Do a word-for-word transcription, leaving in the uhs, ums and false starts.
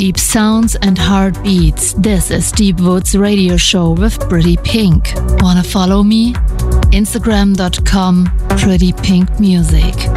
Deep sounds and heartbeats. This is Deep Woods Radio Show with Pretty Pink. Wanna follow me? Instagram dot com Pretty Pink Music.